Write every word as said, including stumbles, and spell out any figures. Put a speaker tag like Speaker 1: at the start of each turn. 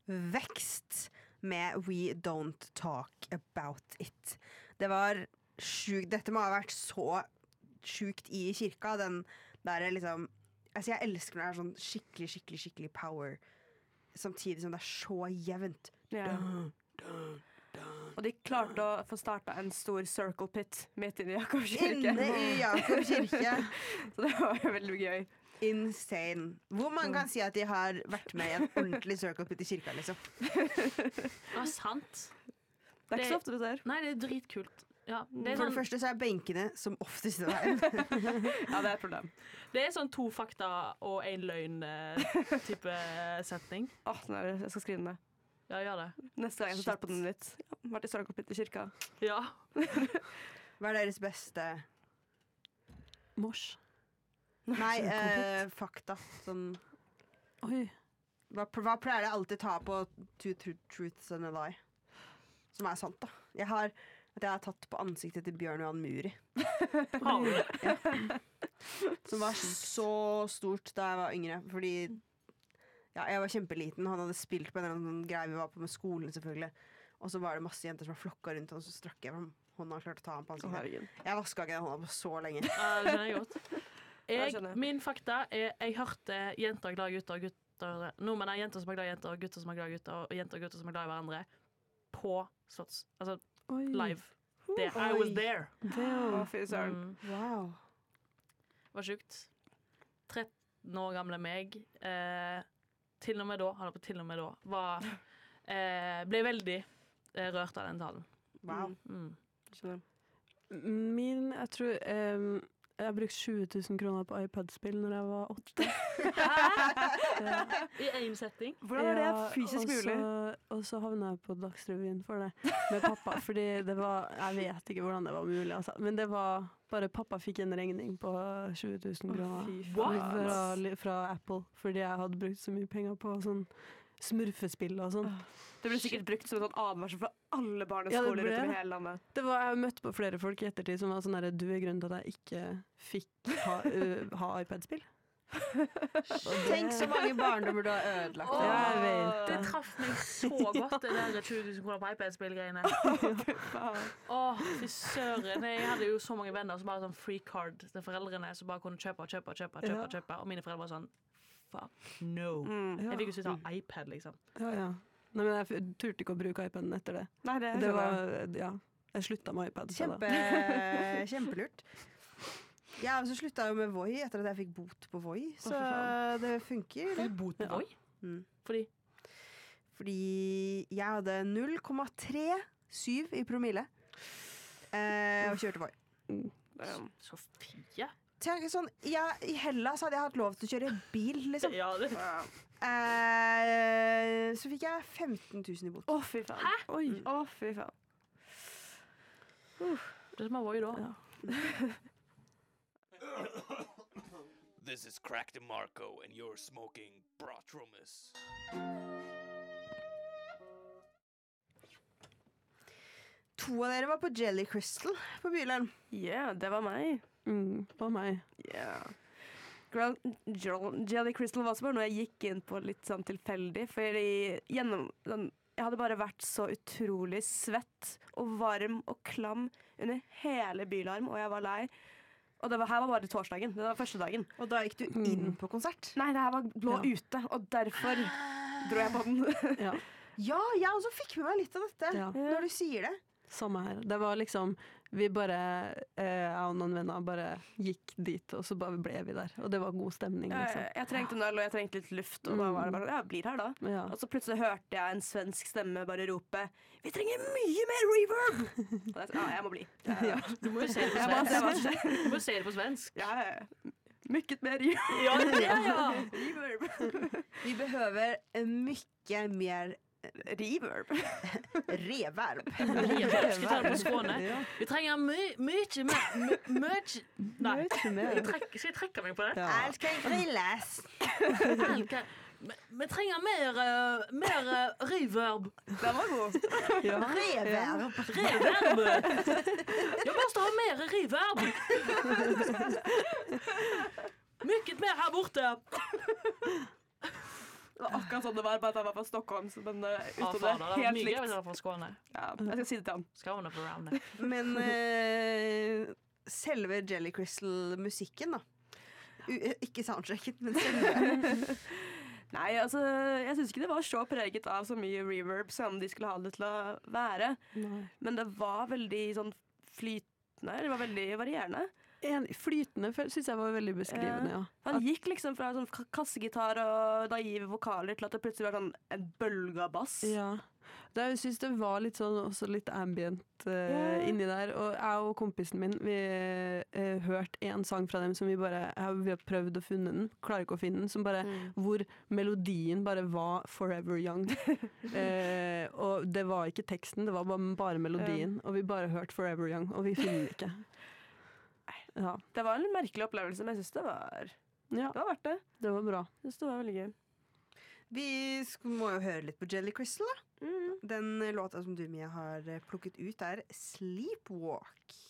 Speaker 1: vekst med We Don't Talk About It. Det var sjukt. Dette må ha vært så sjukt i kirka. Den der liksom altså jeg elsker når det er sånn skikkelig, skikkelig, skikkelig power samtidig som det er så jevnt.
Speaker 2: Ja. Dun, dun, dun. Og de klarte å få starta en stor circle pit midt inne i Jakob kirke.
Speaker 1: Inne i Jakob kirke.
Speaker 2: Så det var jo veldig gøy.
Speaker 1: Insane. Hvor man kan si at de har vært med i en ordentlig circle pit i kirka, liksom.
Speaker 3: Ja, sant.
Speaker 2: Det er ikke så ofte du ser.
Speaker 3: Nei, det er dritkult. Ja, det er
Speaker 1: For
Speaker 3: sånn,
Speaker 1: det første så er benkene som oftest i veien.
Speaker 2: Ja, det er et problem.
Speaker 3: det er sånn to fakta og en løgn-type setning.
Speaker 2: Åh, nei, jeg skal skrive den ned.
Speaker 3: Ja, gjør det.
Speaker 2: Neste gang jeg starter på den litt. Ja, vært i circle pit i kirka.
Speaker 3: Ja.
Speaker 1: Hva er deres beste
Speaker 4: Mors.
Speaker 1: Nei, eh, fakta. Sånn
Speaker 4: Oi.
Speaker 1: hva, hva pleier jeg alltid ta på Two tr Truths and a Lie? Som er sant, da. Jeg har, at jeg har tatt på ansiktet til Bjørn Johan Muri.
Speaker 3: Har du det?
Speaker 1: Ja. Som var så stort da jeg var yngre. Fordi ja, jeg var kjempeliten. Han hadde spilt på en eller annen greie vi var på med skolen, selvfølgelig. Og så var det masse jenter som var flokka rundt, og så strakk jeg fram hånda og klarte å ta han på ansiktet. Jeg vaska ikke den hånda på så lenge.
Speaker 3: Ja, det skjønner jeg godt. Jeg, min fakta er jeg hørte jenter glad i gutter og gutter nordmenn er jenter som er glad i jenter og gutter som er glad i gutter og jenter og gutter som er glad i hverandre på slotts, altså
Speaker 4: Oi.
Speaker 3: live there. I was there
Speaker 2: Å, fy søren.
Speaker 1: Mm. Wow.
Speaker 3: Det var sjukt tretten år gamle meg eh, til og med da, han på til og med da var, eh, ble veldig eh, rørt av den talen.
Speaker 1: Wow.
Speaker 3: Mm.
Speaker 2: Skjønner.
Speaker 4: Min, jeg tror um, jeg har brukt tjue tusen kroner på iPad-spill når jeg var åtte.
Speaker 3: Ja. I en setting.
Speaker 2: Hvordan er det fysisk
Speaker 4: og så-
Speaker 2: mulig?
Speaker 4: Og så havna jeg på Dagsrevyen for det med pappa, fordi det var, jeg vet ikke hvordan det var mulig, altså. Men det var bare pappa fikk en regning på tjue tusen kroner
Speaker 2: fy
Speaker 4: fra,
Speaker 2: faen.
Speaker 4: fra Apple, fordi jeg hadde brukt så mye penger på sånn smurfespill og sånn.
Speaker 2: Det ble sikkert brukt som en sånn advarsel fra alle
Speaker 4: Ja, det
Speaker 2: barneskoler
Speaker 4: ble
Speaker 2: rundt om i
Speaker 4: det.
Speaker 2: hele landet.
Speaker 4: Det var, jeg har møtt på flere folk i ettertid som var sånn der, du er grunnen til at jeg ikke fikk ha, uh, ha iPad-spill.
Speaker 1: Tenk så mange barndommer du har ødelagt.
Speaker 3: Åh,
Speaker 4: Ja, jeg vet
Speaker 3: det
Speaker 4: det.
Speaker 3: traff meg så godt, det der tjue tusen kroner på iPad-spill-greiene. Åh, fy søren. Jeg hadde jo så mange venner som bare sånn free card til foreldrene, som bare kunne kjøpe og kjøpe og kjøpe, kjøpe,
Speaker 4: Ja.
Speaker 3: kjøpe. Og mine foreldre var sånn, fuck no.
Speaker 4: Ja.
Speaker 3: Jeg fikk jo ikke ta iPad, liksom.
Speaker 4: Ja, ja. Nei, men jeg f- turte ikke å bruke iPaden etter det.
Speaker 2: Nei, det,
Speaker 4: Det var, ja, jeg slutta med iPad. så da.
Speaker 1: Kjempe, kjempelurt. Ja, og så slutta jeg jo med Voi etter at jeg fikk bot på Voi, så
Speaker 3: fy
Speaker 1: det funker. Det.
Speaker 3: Bot på Voi?
Speaker 1: Mm.
Speaker 3: Fordi
Speaker 1: Fordi jeg hadde null komma tresyv i promille eh, og kjørte Voi.
Speaker 2: Um,
Speaker 3: Sofie?
Speaker 1: Tenk, sånn, ja, I Hellas hadde jeg hatt lov til å kjøre bil, liksom.
Speaker 3: Ja, det
Speaker 1: Eh, så fikk jeg femten tusen i bot.
Speaker 2: Å, fy faen. Hæ? Oi. Å, fy faen.
Speaker 3: Det som er Voi da.
Speaker 4: Ja.
Speaker 5: This is Crack DeMarco, and you're smoking Brotrummus.
Speaker 1: To av dere var på Jelly Crystal på Bylarm.
Speaker 2: Yeah, det var meg.
Speaker 4: Mm, på meg.
Speaker 2: Yeah. Girl, Girl, Jelly Crystal var også bare noe jeg gikk inn på litt sånn tilfeldig, fordi gjennom den, jeg hadde bare vært så utrolig svett og varm og klam under hele Bylarm, og jeg var lei. Og det var, her var bare torsdagen, det var første dagen.
Speaker 1: Og da gikk du inn på konsert?
Speaker 2: Nei, det her var blå
Speaker 4: Ja.
Speaker 2: ute, og derfor dro jeg på den.
Speaker 4: Ja,
Speaker 1: Ja, jeg også fikk med meg litt av dette
Speaker 4: Ja.
Speaker 1: når du sier det.
Speaker 4: samme her. Det var liksom, vi bare, eh, jeg og noen venner bare gikk dit, og så bare ble vi der. Og det var god stemning,
Speaker 2: Jeg,
Speaker 4: liksom.
Speaker 2: jeg trengte en øl, og jeg trengte litt luft, og da var det bare, ja, jeg blir her da.
Speaker 4: Ja.
Speaker 2: Og så plutselig hørte jeg en svensk stemme bare rope, vi trenger mye mer reverb! Og jeg sa, ja, jeg må bli. Ja,
Speaker 3: Du må jo se det på
Speaker 2: Jeg bare, jeg
Speaker 3: svensk.
Speaker 2: bare,
Speaker 3: Du må jo se det på svensk.
Speaker 2: ja, mykket mer reverb.
Speaker 3: Ja, ja, ja.
Speaker 2: Reverb.
Speaker 1: Vi behøver mye mer
Speaker 2: Reverb.
Speaker 1: reverb.
Speaker 3: Skal vi ta det på Skåne? Vi trenger my- mye mer my- Mye Nei,
Speaker 4: Mye mer.
Speaker 3: jeg trekker- skal jeg trekke meg på det?
Speaker 4: Ja.
Speaker 1: Alt kan grilles.
Speaker 3: Alt kan- Vi vi trenger mer, eh, mer eh, reverb.
Speaker 2: Den var god.
Speaker 4: Ja.
Speaker 1: Reverb.
Speaker 3: Reverb! Jeg måste ha mer reverb! Mycket mer her borte.
Speaker 1: Det var
Speaker 2: akkurat sånn det var, bare at han var fra Stockholm. Så den, uh,
Speaker 3: Ja,
Speaker 2: utom
Speaker 3: faen, det
Speaker 2: det,
Speaker 3: hadde vært
Speaker 2: helt
Speaker 3: mye gøy hvis
Speaker 2: likt.
Speaker 3: jeg var fra Skåne.
Speaker 2: Ja, jeg skal si det til han.
Speaker 3: Skåne for round.
Speaker 1: Men eh, selve Jelly Crystal-musikken, da. U ikke soundtracken, men selve.
Speaker 2: Nei, altså, jeg synes ikke det var så preget av så mye reverb som de skulle ha det til å være.
Speaker 4: Nei.
Speaker 2: Men det var veldig sånn flytende, det var veldig varierende.
Speaker 4: En, flytende syns jeg var veldig beskrivende, ja.
Speaker 2: Han gikk liksom fra sånn ka- kassegitar og naive vokaler til at det plutselig var sånn en bølge av bass.
Speaker 4: Ja. Det, jeg syns det var litt sånn, også litt ambient uh,
Speaker 2: Ja.
Speaker 4: inni der. Og jeg og kompisen min Vi uh, hørte en sang fra dem som vi bare jeg, Vi har prøvd å finne den, klarer ikke å finne den. Som bare,
Speaker 2: Mm.
Speaker 4: hvor melodien bare var 'Forever Young'. uh, og det var ikke teksten, det var bare, bare melodien. Og vi bare hørte 'Forever Young', og vi finner den ikke. Ja.
Speaker 2: Det var en merkelig opplevelse, men jeg synes det var,
Speaker 4: ja,
Speaker 2: det var verdt det.
Speaker 4: det var bra.
Speaker 2: Jeg synes det var veldig gøy.
Speaker 1: Vi sk- må jo høre litt på Jelly Crystal, da.
Speaker 2: Mm.
Speaker 1: Den låta som du, Mia, har eh, plukket ut, er 'Sleepwalk'.